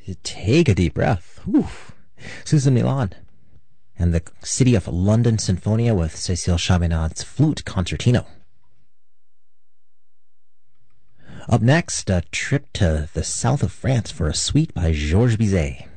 Take a deep breath. Oof. Susan Milan and the City of London Sinfonia with Cécile Chaminad's Flute Concertino. Up next, a trip to the south of France for a suite by Georges Bizet.